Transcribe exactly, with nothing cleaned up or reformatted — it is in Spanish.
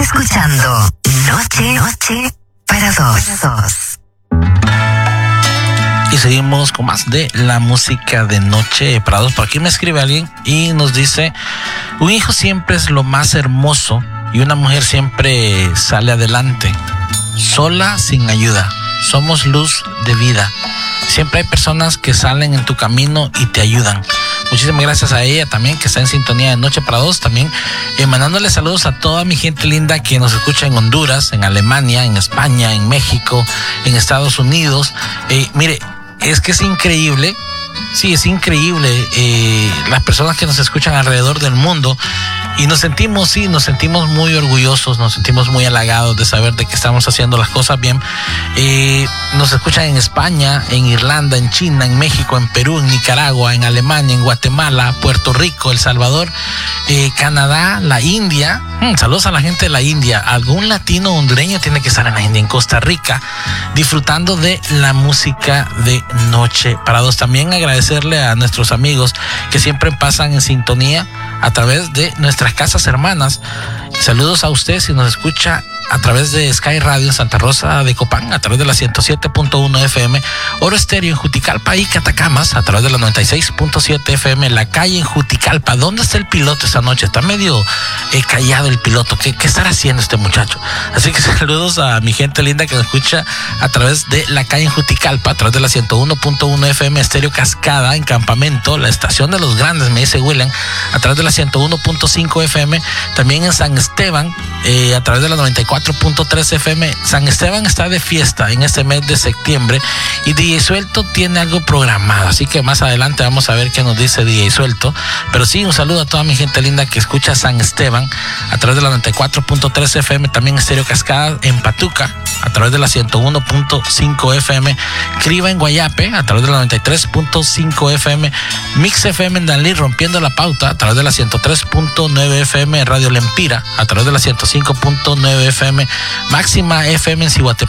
escuchando Noche, Noche para dos. dos. Y seguimos con más de la música de Noche para dos. Por aquí me escribe alguien y nos dice: un hijo siempre es lo más hermoso y una mujer siempre sale adelante, sola, sin ayuda. Somos luz de vida. Siempre hay personas que salen en tu camino y te ayudan. Muchísimas gracias a ella también, que está en sintonía de Noche para Dos. También eh, mandándole saludos a toda mi gente linda que nos escucha en Honduras, en Alemania, en España, en México, en Estados Unidos. Eh, mire, es que es increíble. Sí, es increíble eh, las personas que nos escuchan alrededor del mundo, y nos sentimos, sí, nos sentimos muy orgullosos, nos sentimos muy halagados de saber de que estamos haciendo las cosas bien. Eh, nos escuchan en España, en Irlanda, en China, en México, en Perú, en Nicaragua, en Alemania, en Guatemala, Puerto Rico, El Salvador, eh, Canadá, la India. Hmm, saludos a la gente de la India. Algún latino hondureño tiene que estar en la India, en Costa Rica, disfrutando de la música de Noche para Dos. También agradecerle a nuestros amigos que siempre pasan en sintonía a través de nuestras casas hermanas. Saludos a usted si nos escucha a través de Sky Radio en Santa Rosa de Copán, a través de la ciento siete punto uno F M, Oro Estéreo en Juticalpa y Catacamas, a través de la noventa y seis punto siete F M, La Calle en Juticalpa. ¿Dónde está el piloto esta noche? Está medio eh, callado el piloto. ¿Qué, ¿Qué estará haciendo este muchacho? Así que saludos a mi gente linda que nos escucha a través de La Calle en Juticalpa, a través de la ciento uno punto uno F M, Estéreo Cascada en Campamento, la estación de los grandes, me dice William, a través de la ciento uno punto cinco F M, también en San Esteban, eh, a través de la noventa y cuatro punto tres F M. San Esteban está de fiesta en este mes de septiembre y D J Suelto tiene algo programado, así que más adelante vamos a ver qué nos dice D J Suelto. Pero sí, un saludo a toda mi gente linda que escucha San Esteban a través de la noventa y cuatro punto tres F M, también Estéreo Cascada en Patuca a través de la ciento uno punto cinco F M, Criba en Guayape a través de la noventa y tres punto cinco F M, Mix F M en Danlí, rompiendo la pauta a través de la ciento tres punto nueve F M, Radio Lempira a través de la ciento cinco punto nueve F M, Máxima F M en Cihuatepec